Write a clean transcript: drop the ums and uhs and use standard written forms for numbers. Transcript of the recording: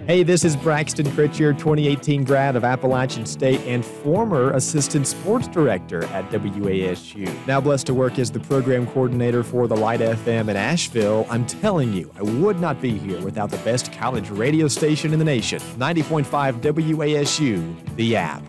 Hey, this is Braxton Critcher, 2018 grad of Appalachian State and former assistant sports director at WASU. Now blessed to work as the program coordinator for the Light FM in Asheville. I'm telling you, I would not be here without the best college radio station in the nation. 90.5 WASU, the app.